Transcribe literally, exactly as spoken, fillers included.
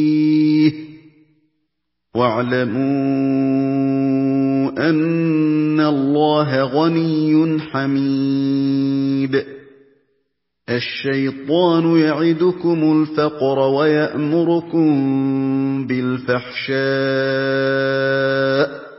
وَاعْلَمُوا أَنَّ اللَّهَ غَنِيٌّ حَمِيدٌ. الشَّيْطَانُ يَعِدُكُمُ الْفَقْرَ وَيَأْمُرُكُم بِالْفَحْشَاءِ